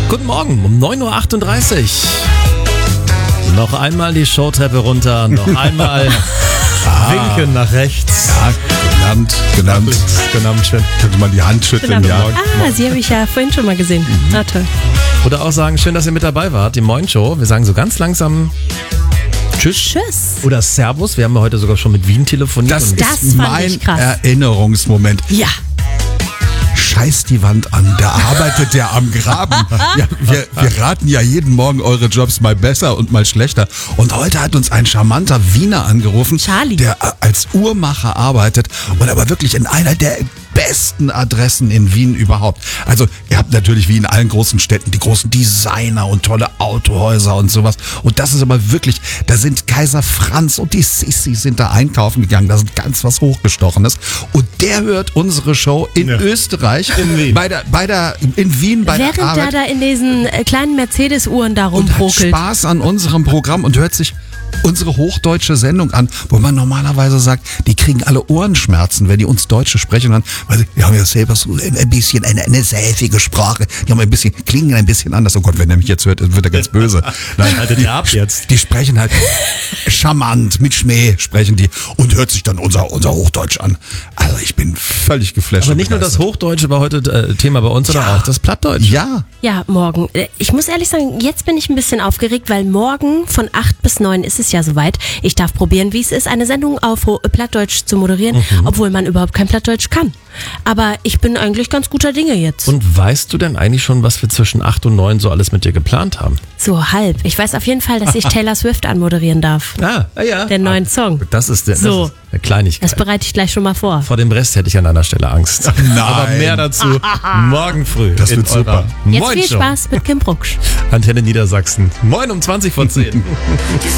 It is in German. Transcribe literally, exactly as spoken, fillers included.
Guten Morgen um neun Uhr achtunddreißig. Noch einmal die Showtreppe runter, noch einmal ah. winken nach rechts. Ja, genannt, genannt. Genannt, schön. Könnte man die Hand schütteln, Genau. ja. Ah, Sie habe ich ja vorhin schon mal gesehen. Mhm. Na toll. Oder auch sagen, schön, dass ihr mit dabei wart, die Moin Show. Wir sagen so ganz langsam Tschüss. Tschüss. Oder Servus. Wir haben ja heute sogar schon mit Wien telefoniert. Das, und Das ist fand mein ich krass. Erinnerungsmoment. Ja. Scheiß die Wand an, da arbeitet der am Graben. Ja, wir, wir raten ja jeden Morgen eure Jobs mal besser und mal schlechter. Und heute hat uns ein charmanter Wiener angerufen, Charlie. der als Uhrmacher arbeitet und aber wirklich in einer der besten Adressen in Wien überhaupt. Also ihr habt natürlich wie in allen großen Städten die großen Designer und tolle Autohäuser und sowas. Und das ist aber wirklich, da sind Kaiser Franz und die Sissi sind da einkaufen gegangen. Da ist ganz was Hochgestochenes. Und der hört unsere Show in Ja. Österreich. In Wien. Bei der, bei der, in Wien bei Während der Arbeit. er da in diesen äh, kleinen Mercedes-Uhren da Und hat rumprokelt. Spaß an unserem Programm und hört sich unsere hochdeutsche Sendung an, wo man normalerweise sagt, die kriegen alle Ohrenschmerzen, wenn die uns Deutsche sprechen, dann, weil sie, die haben ja selber so ein bisschen eine, eine säfige Sprache, die haben ein bisschen, klingen ein bisschen anders. Oh Gott, wenn er mich jetzt hört, wird er ganz böse. Nein, Haltet die, ihr ab jetzt. Die sprechen halt charmant, mit Schmäh sprechen die und hört sich dann unser, unser Hochdeutsch an. Also ich bin völlig geflasht. Aber nicht nur das Hochdeutsche war heute äh, Thema bei uns, sondern Ja. auch das Plattdeutsch. Ja, Ja, morgen. Äh, Ich muss ehrlich sagen, jetzt bin ich ein bisschen aufgeregt, weil morgen von acht bis neun ist es ja soweit. Ich darf probieren, wie es ist, eine Sendung auf Ho- Plattdeutsch zu moderieren, Mhm. obwohl man überhaupt kein Plattdeutsch kann. Aber ich bin eigentlich ganz guter Dinge jetzt. Und weißt du denn eigentlich schon, was wir zwischen acht und neun so alles mit dir geplant haben? So halb. Ich weiß auf jeden Fall, dass ich Taylor Swift anmoderieren darf. Ah, ja. Den neuen Song. Das ist, der, das So. ist eine Kleinigkeit. Das bereite ich gleich schon mal vor. Vor dem Rest hätte ich an deiner Stelle Angst. Nein. Aber mehr dazu morgen früh. Das in wird super. eurer Jetzt Moin viel Show. Spaß mit Kim Brucksch. Antenne Niedersachsen. Moin um zwanzig vor zehn.